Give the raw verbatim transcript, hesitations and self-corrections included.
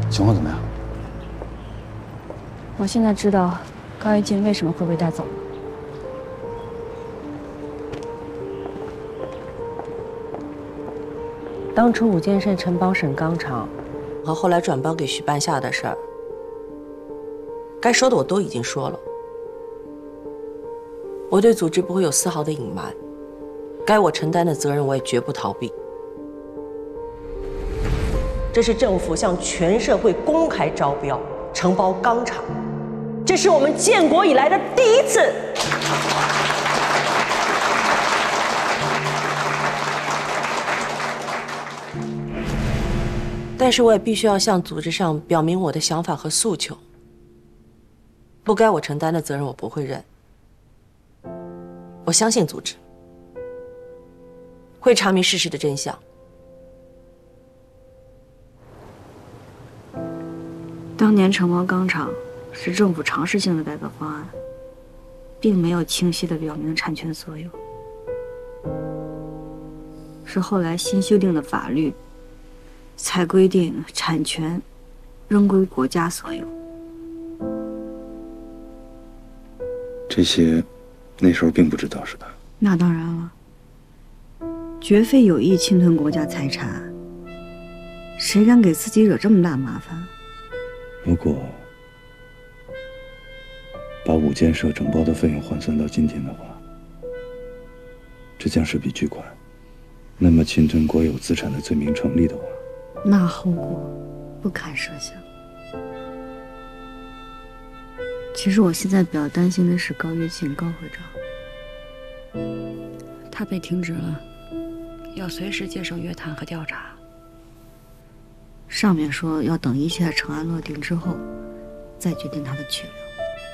情况怎么样？ 我现在知道高一静为什么会被带走了。 当初武建社承包沈钢厂，和后来转包给许半夏的事儿，该说的我都已经说了。我对组织不会有丝毫的隐瞒，该我承担的责任我也绝不逃避。这是政府向全社会公开招标承包钢厂，这是我们建国以来的第一次。但是我也必须要向组织上表明我的想法和诉求。不该我承担的责任我不会认。我相信组织会查明事实的真相。 当年承包钢厂是政府尝试性的改革方案，并没有清晰的表明产权所有，是后来新修订的法律才规定产权仍归国家所有。 这些那时候并不知道，是吧？ 那当然了，绝非有意侵吞国家财产，谁敢给自己惹这么大麻烦？ 如果把五建社承包的费用换算到今天的话，这将是笔巨款。那么侵吞国有资产的罪名成立的话， 那后果不堪设想。其实我现在比较担心的是高跃进高会长，他被停职了，要随时接受约谈和调查。上面说要等一切尘埃落定之后，再决定他的去留。